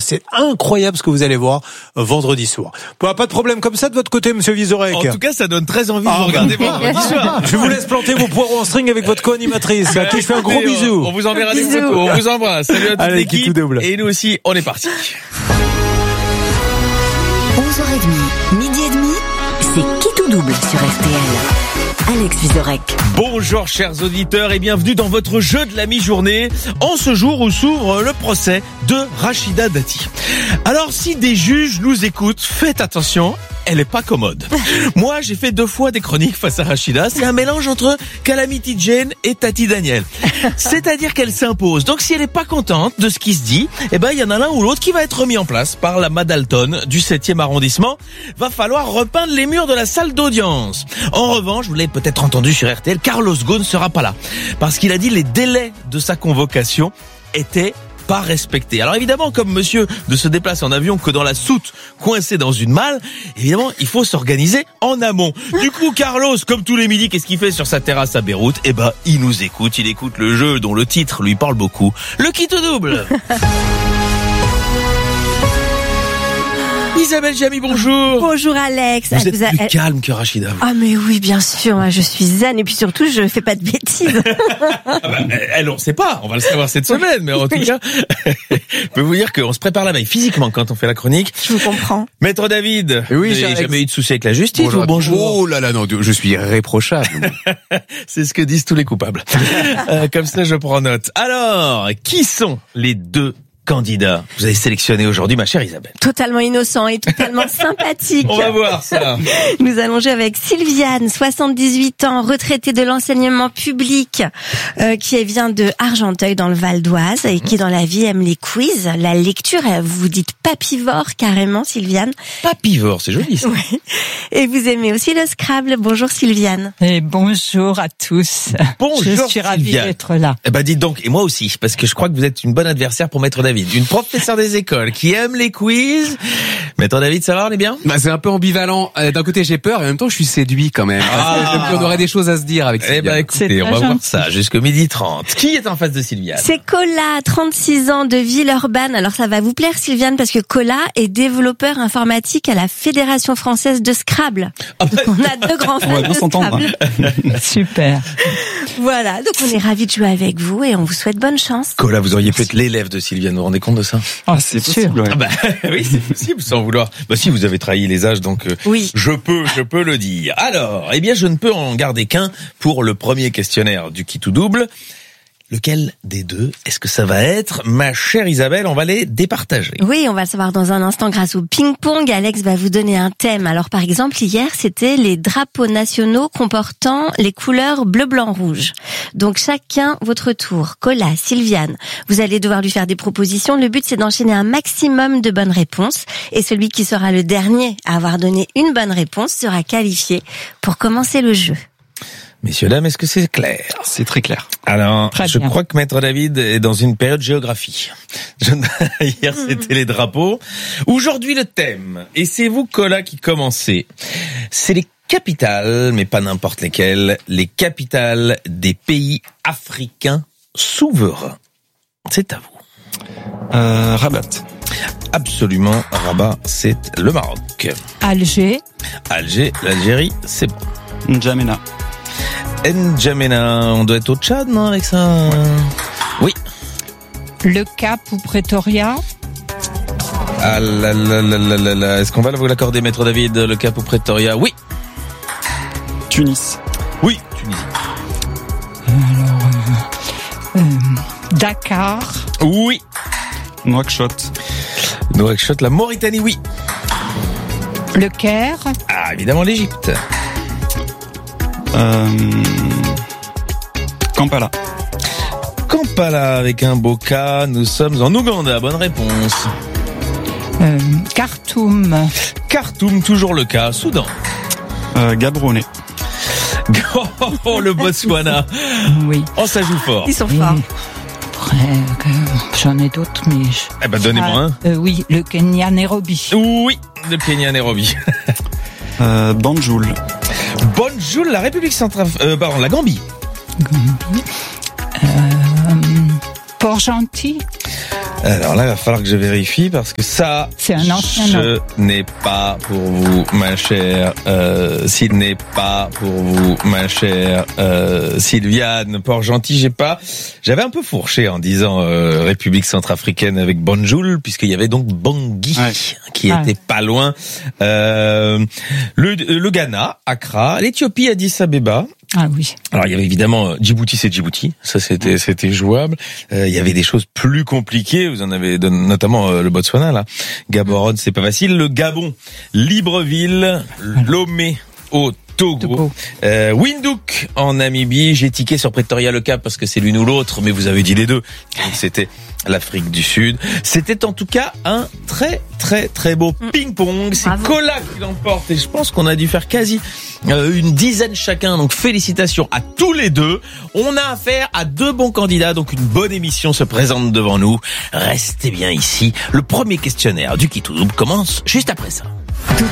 C'est incroyable ce que vous allez voir vendredi soir. Pas de problème comme ça de votre côté, monsieur Vizorek? En tout cas, ça donne très envie de vous regarder vendredi soir. Je vous laisse planter vos poireaux en string avec votre co-animatrice, à qui je fais un gros bisou. On vous enverra des photos. On vous embrasse. Salut à toute Allez, l'équipe. qui tout double. Et nous aussi, on est parti. 11h30, midi et demi, c'est qui tout double sur RTL. Alex Vizorek. Bonjour chers auditeurs et bienvenue dans votre jeu de la mi-journée en ce jour où s'ouvre le procès de Rachida Dati. Alors si des juges nous écoutent, faites attention, elle est pas commode. Moi j'ai fait 2 fois des chroniques face à Rachida, c'est un mélange entre Calamity Jane et Tati Daniel. C'est-à-dire qu'elle s'impose, donc si elle est pas contente de ce qui se dit, il y en a l'un ou l'autre qui va être remis en place par la Madalton du 7e arrondissement. Va falloir repeindre les murs de la salle d'audience. En revanche, vous l'avez peut-être entendu sur RTL, Carlos Ghosn ne sera pas là. Parce qu'il a dit les délais de sa convocation étaient pas respectés. Alors évidemment, comme monsieur ne se déplace en avion que dans la soute coincée dans une malle, évidemment, il faut s'organiser en amont. Du coup, Carlos, comme tous les midis, qu'est-ce qu'il fait sur sa terrasse à Beyrouth? Il nous écoute, il écoute le jeu dont le titre lui parle beaucoup. Le qui te double. Isabelle Jamy, bonjour. Bonjour Alex. Vous êtes plus calme que Rachida. Ah mais oui, bien sûr, moi, je suis zen et puis surtout je fais pas de bêtises. Elle, on sait pas, on va le savoir cette semaine, mais en tout cas, je peux vous dire qu'on se prépare la veille physiquement quand on fait la chronique. Je vous comprends. Maître David, oui, vous n'avez jamais eu de souci avec la justice? Bonjour. Oh là là, non, je suis irréprochable. C'est ce que disent tous les coupables. Comme ça, je prends note. Alors, qui sont les 2 candidats vous avez sélectionné aujourd'hui, ma chère Isabelle? Totalement innocent et totalement sympathique. On va voir ça. Nous allons jouer avec Sylviane, 78 ans, retraitée de l'enseignement public, qui vient de Argenteuil dans le Val d'Oise et qui dans la vie aime les quiz, la lecture. Vous dites papivore carrément, Sylviane. Papivore, c'est joli ça. Oui. Et vous aimez aussi le Scrabble. Bonjour Sylviane. Et bonjour à tous. Bonjour, je suis ravie Sylviane. d'être là. Dites donc, et moi aussi, parce que je crois que vous êtes une bonne adversaire pour Maître David. Une professeure des écoles qui aime les quiz. Maître David, ça va, on est bien? C'est un peu ambivalent. D'un côté, j'ai peur et en même temps, je suis séduit quand même. On aurait des choses à se dire avec Sylviane. Écoutez, on va voir ça jusqu'au 12h30. Qui est en face de Sylviane? C'est Cola, 36 ans, de Villeurbanne. Alors ça va vous plaire Sylviane parce que Cola est développeur informatique à la Fédération française de Scrabble. On a 2 grands fans de Scrabble. Super. Voilà, donc on est ravis de jouer avec vous et on vous souhaite bonne chance. Cola, vous auriez pu être l'élève de Sylviane, vous vous rendez compte de ça? C'est possible. Ouais. Oui, c'est possible, sans vouloir. Si, vous avez trahi les âges, donc oui. Je peux le dire. Alors, je ne peux en garder qu'un pour le premier questionnaire du qui tout double. Lequel des 2 est-ce que ça va être? Ma chère Isabelle, on va les départager. Oui, on va le savoir dans un instant grâce au ping-pong. Alex va vous donner un thème. Alors par exemple, hier, c'était les drapeaux nationaux comportant les couleurs bleu, blanc, rouge. Donc chacun votre tour. Cola, Sylviane, vous allez devoir lui faire des propositions. Le but, c'est d'enchaîner un maximum de bonnes réponses. Et celui qui sera le dernier à avoir donné une bonne réponse sera qualifié pour commencer le jeu. Messieurs, dames, est-ce que c'est clair? C'est très clair. Alors, Très je bien. crois que Maître David est dans une période géographie. Hier, c'était les drapeaux. Aujourd'hui, le thème, et c'est vous, Cola, qui commencez, c'est les capitales, mais pas n'importe lesquelles, les capitales des pays africains souverains. C'est à vous. Rabat. Absolument, Rabat, c'est le Maroc. Alger. Alger, l'Algérie, c'est bon. N'Djamena. N'Djamena, on doit être au Tchad, non, avec ça? Oui. Le Cap ou Pretoria. Ah là là là là là là. Est-ce qu'on va vous l'accorder, Maître David, le Cap ou Pretoria? Oui. Tunis. Oui, Tunisie. Dakar. Oui. Nouakchott. Nouakchott, la Mauritanie, oui. Le Caire. Ah, évidemment, l'Égypte. Kampala. Kampala, avec un beau cas, nous sommes en Ouganda. Bonne réponse. Khartoum. Khartoum, toujours le cas. Soudan. Gaborone. Oh, le Botswana. Oui. Oh, ça joue fort. Ils sont forts. Après, j'en ai d'autres, mais... Donnez-moi un. Oui, le Kenya, Nairobi. Oui, le Kenya, Nairobi. Banjul. Banjul, la République centrale... la Gambie. Port-Gentil. Alors là, il va falloir que je vérifie parce que ça, C'est un ancien nom. ce n'est pas pour vous, ma chère. Ce n'est pas pour vous, ma chère Sylviane. Port-Gentil, j'avais un peu fourché en disant République centrafricaine avec Banjul, puisqu'il y avait donc Bangui qui était pas loin. Le Ghana, Accra, l'Éthiopie, Addis Abeba. Ah oui. Alors il y avait évidemment Djibouti, c'est Djibouti, ça c'était jouable. Il y avait des choses plus compliquées, vous en avez notamment le Botswana là. Gaborone, c'est pas facile. Le Gabon, Libreville, Lomé au Togo. Windhoek en Namibie. J'ai tiqué sur Pretoria le Cap parce que c'est l'une ou l'autre, mais vous avez dit les deux. Donc c'était l'Afrique du Sud. C'était en tout cas un très très très beau ping-pong. C'est Cola qui l'emporte et je pense qu'on a dû faire quasi une dizaine chacun. Donc félicitations à tous les deux. On a affaire à 2 bons candidats, donc une bonne émission se présente devant nous. Restez bien ici. Le premier questionnaire du Qui tout double commence juste après ça.